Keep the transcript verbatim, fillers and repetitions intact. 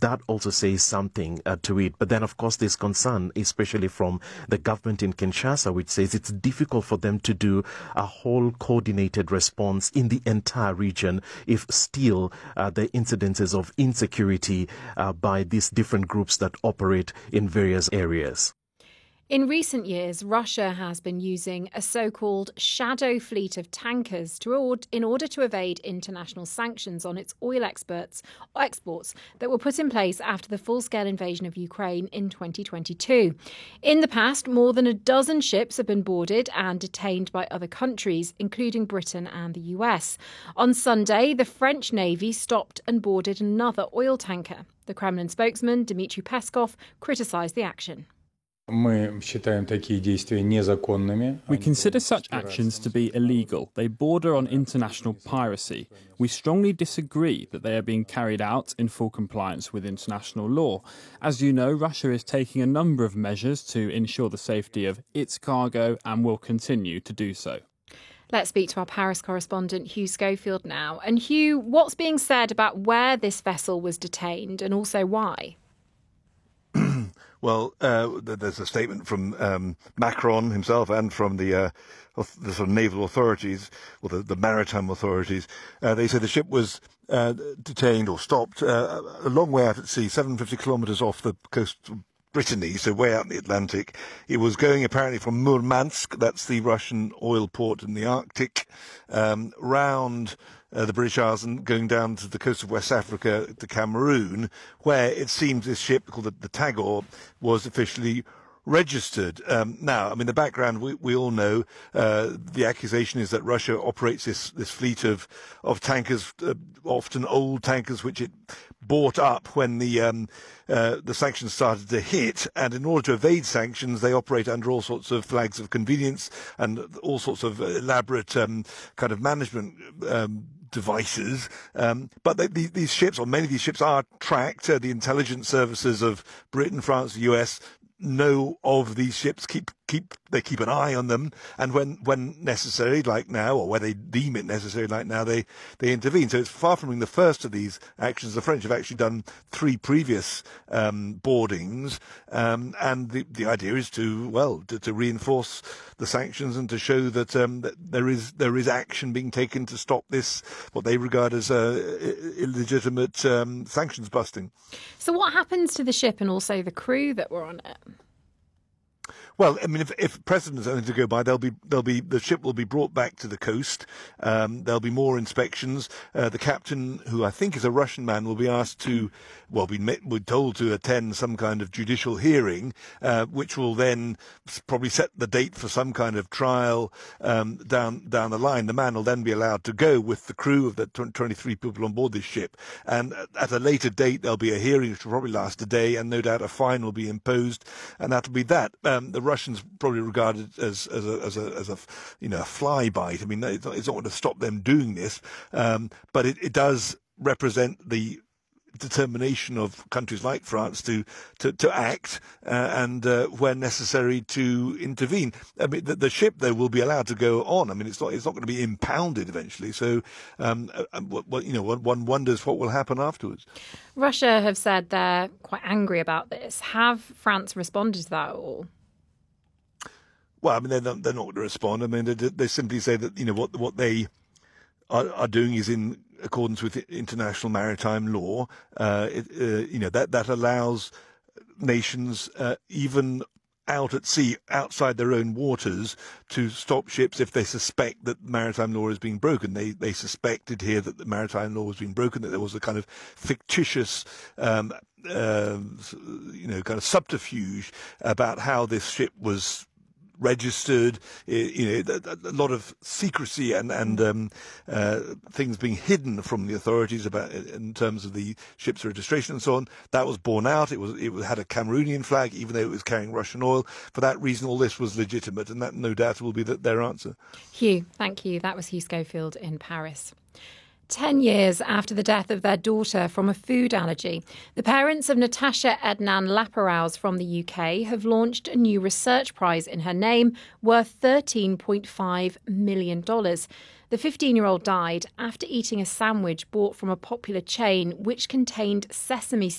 that also says something uh, to it. But then, of course, there's concern, especially from the government in Kinshasa, which says it's difficult for them to do a whole coordinated response in the entire region if still uh, the incidences of insecurity uh, by these different groups that operate in various areas. In recent years, Russia has been using a so-called shadow fleet of tankers to, in order to evade international sanctions on its oil exports, exports that were put in place after the full-scale invasion of Ukraine in twenty twenty-two. In the past, more than a dozen ships have been boarded and detained by other countries, including Britain and the U S. On Sunday, the French Navy stopped and boarded another oil tanker. The Kremlin spokesman, Dmitry Peskov, criticised the action. We consider such actions to be illegal. They border on international piracy. We strongly disagree that they are being carried out in full compliance with international law. As you know, Russia is taking a number of measures to ensure the safety of its cargo and will continue to do so. Let's speak to our Paris correspondent, Hugh Schofield, now. And Hugh, what's being said about where this vessel was detained and also why? Well, uh, there's a statement from um, Macron himself and from the, uh, the sort of naval authorities, or the, the maritime authorities. Uh, they say the ship was uh, detained or stopped uh, a long way out at sea, seven hundred fifty kilometres off the coast of Brittany, so way out in the Atlantic. It was going apparently from Murmansk, that's the Russian oil port in the Arctic, um, round Uh, the British Isles and going down to the coast of West Africa to Cameroon, where it seems this ship called the, the Tagore was officially registered. Um, now, I mean, the background we, we all know. Uh, the accusation is that Russia operates this, this fleet of of tankers, uh, often old tankers, which it bought up when the um, uh, the sanctions started to hit. And in order to evade sanctions, they operate under all sorts of flags of convenience and all sorts of elaborate um, kind of management Um, devices, um, but they, these, these ships, or many of these ships, are tracked. Uh, the intelligence services of Britain, France, the U S know of these ships, keep keep they keep an eye on them, and when when necessary, like now, or when they deem it necessary, like now, they they intervene. So it's far from being the first of these actions. The French have actually done three previous um, boardings, um, and the the idea is to well to, to reinforce the sanctions and to show that um, that there is there is action being taken to stop this, what they regard as uh, illegitimate um, sanctions busting. So what happens to the ship and also the crew that were on it? Well, I mean, if, if precedents are to go by, there'll be there'll be the ship will be brought back to the coast. Um, there'll be more inspections. Uh, the captain, who I think is a Russian man, will be asked to, well, be met, we're told to attend some kind of judicial hearing, uh, which will then probably set the date for some kind of trial um, down down the line. The man will then be allowed to go with the crew of the twenty-three people on board this ship, and at a later date there'll be a hearing which will probably last a day, and no doubt a fine will be imposed, and that'll be that. Um, the Russians probably regard it as as a as a, as a you know a fly bite. I mean, it's not, it's not going to stop them doing this, um, but it, it does represent the determination of countries like France to to, to act uh, and uh, where necessary to intervene. I mean, the, the ship though will be allowed to go on. I mean, it's not it's not going to be impounded eventually. So, um, uh, what, you know, one, one wonders what will happen afterwards. Russia have said they're quite angry about this. Have France responded to that at all? Well, I mean, they're not, they're not going to respond. I mean, they, they simply say that, you know, what what they are, are doing is in accordance with international maritime law. Uh, it, uh, you know, that, that allows nations, uh, even out at sea, outside their own waters, to stop ships if they suspect that maritime law is being broken. They they suspected here that the maritime law was being broken, that there was a kind of fictitious um, uh, you know, kind of subterfuge about how this ship was registered, you know, a lot of secrecy and and um, uh, things being hidden from the authorities about in terms of the ship's registration and so on. That was borne out. It was it had a Cameroonian flag, even though it was carrying Russian oil. For that reason, all this was legitimate, and that no doubt will be the, their answer. Hugh, thank you. That was Hugh Schofield in Paris. Ten years after the death of their daughter from a food allergy, the parents of Natasha Ednan Laperouse from the U K have launched a new research prize in her name worth thirteen point five million dollars. The fifteen-year-old died after eating a sandwich bought from a popular chain which contained sesame